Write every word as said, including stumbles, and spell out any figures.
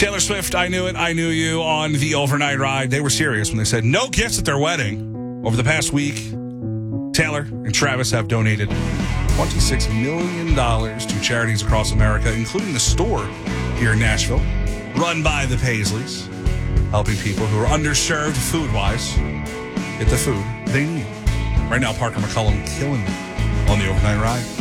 Taylor Swift, I Knew It, I Knew You on the overnight ride. They were serious when they said no gifts at their wedding. Over the past week, Taylor and Travis have donated twenty-six million dollars to charities across America, including the store here in Nashville, run by the Paisleys, helping people who are underserved food-wise get the food they need. Right now, Parker McCullum killing it on the overnight ride.